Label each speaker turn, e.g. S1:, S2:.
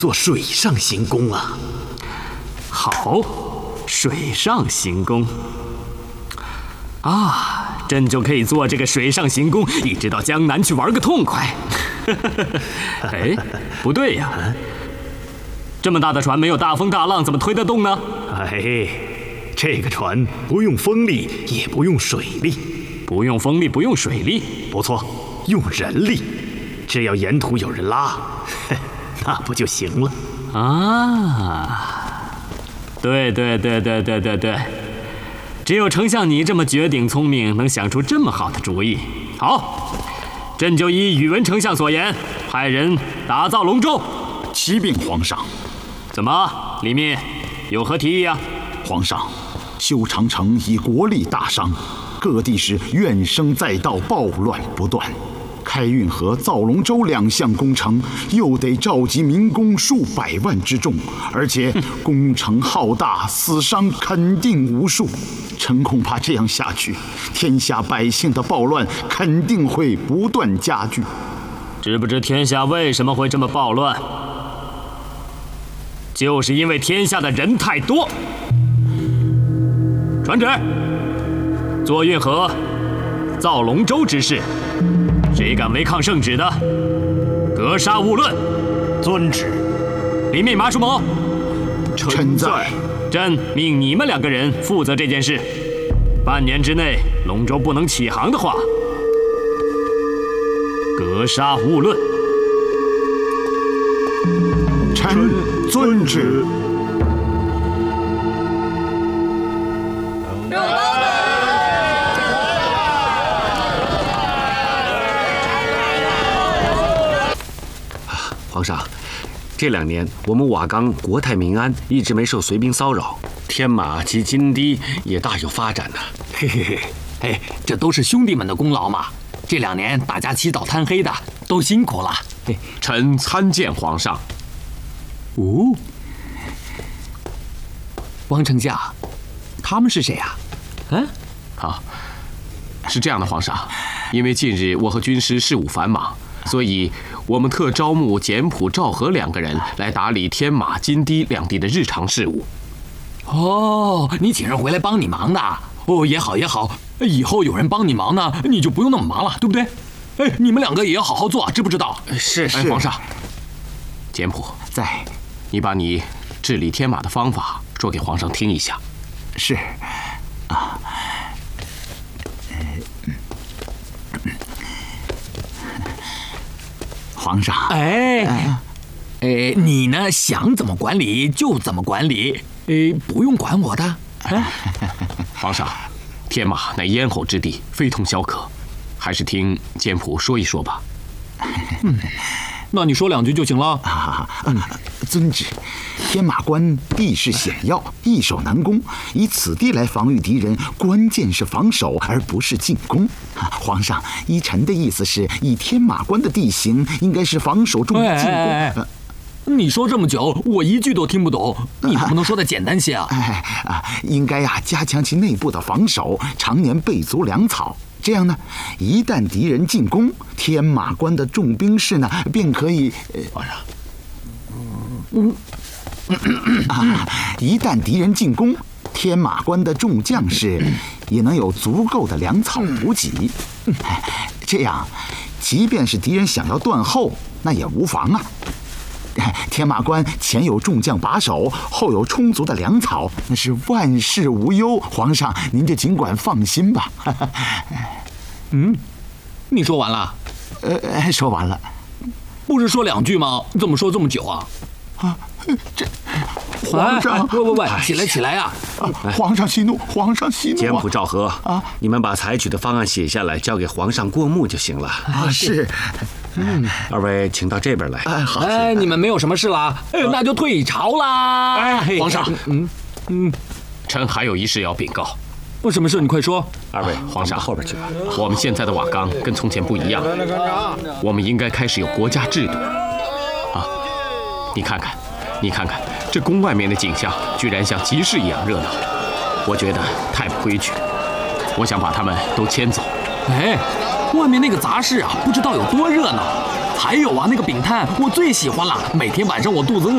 S1: 做水上行宫啊！
S2: 好，水上行宫啊，朕就可以做这个水上行宫，一直到江南去玩个痛快。哎，不对呀，这么大的船没有大风大浪，怎么推得动呢？
S1: 哎，这个船不用风力，也不用水力，
S2: 不用风力，不用水力，
S1: 不错，用人力，只要沿途有人拉，那不就行了？
S2: 啊，对，只有丞相你这么绝顶聪明，能想出这么好的主意。好，朕就依宇文丞相所言，派人打造龙舟。
S3: 启禀皇上。
S2: 怎么，里面有何提议啊？
S3: 皇上，修长城已国力大伤，各地是怨声载道，暴乱不断。开运河、造龙舟2项工程，又得召集民工数百万之众，而且工程浩大，死伤肯定无数。臣恐怕这样下去，天下百姓的暴乱肯定会不断加剧。
S2: 知不知天下为什么会这么暴乱？就是因为天下的人太多。传旨，做运河、造龙舟之事，谁敢违抗圣旨的，格杀勿论。
S1: 遵旨。
S2: 里面麻叔谋，
S3: 臣在。
S2: 朕命你们2个人负责这件事。半年之内，龙舟不能起航的话，格杀勿论。
S3: 臣遵旨。
S4: 皇上，这2年我们瓦岗国泰民安，一直没受隋兵骚扰，天马及金堤也大有发展呢。
S5: 嘿嘿嘿，哎，这都是兄弟们的功劳嘛！这2年大家起早贪黑的，都辛苦了。
S6: 臣参见皇上。
S5: 哦，王丞相，他们是谁啊？
S6: 好，是这样的，皇上，因为近日我和军师事务繁忙，所以我们特招募简朴、赵和2个人来打理天马、金堤2地的日常事务。
S5: 哦，你请人回来帮你忙的。哦，也好也好，以后有人帮你忙呢，你就不用那么忙了，对不对？哎，你们2个也要好好做，知不知道？
S4: 是。
S6: 哎，皇上，简朴
S3: 在。
S6: 你把你治理天马的方法说给皇上听一下。
S3: 是。啊。皇上。
S5: 你呢，想怎么管理就怎么管理，不用管我的。
S6: 皇上，天马乃咽喉之地，非同小可，还是听简朴说一说吧。
S5: 那你说2句就行了。
S3: 遵旨。天马关地势险要，易守难攻，以此地来防御敌人，关键是防守，而不是进攻。皇上，依臣的意思是，以天马关的地形，应该是防守重于进攻。
S5: 你说这么久，我一句都听不懂，你能不能说的简单些啊？
S3: 应该加强其内部的防守，常年备足粮草。这样呢，一旦敌人进攻，天马关的重兵士呢，便可以。皇上。一旦敌人进攻，天马关的众将士也能有足够的粮草补给。这样，即便是敌人想要断后，那也无妨啊。天马关前有众将把守，后有充足的粮草，那是万事无忧。皇上，您就尽管放心吧。
S5: 你说完了？
S3: 说完了。
S5: 不是说2句吗？怎么说这么久啊？
S3: 这皇上，
S5: 喂，起来呀！
S3: 皇上息怒，皇上息怒。
S4: 简朴、赵和你们把采取的方案写下来，交给皇上过目就行了。
S3: 是。
S4: 2位请到这边来。
S3: 好。
S5: 你们没有什么事啦？那就退朝啦。
S6: 皇上，臣还有一事要禀告。
S5: 什么事？你快说。
S4: 2位，
S6: 皇上，
S4: 后边去吧。
S6: 我们现在的瓦岗跟从前不一样，我们应该开始有国家制度。你看看，这宫外面的景象，居然像集市一样热闹，我觉得太不规矩。我想把他们都迁走。
S5: 外面那个杂市啊，不知道有多热闹。还有那个饼摊，我最喜欢了。每天晚上我肚子饿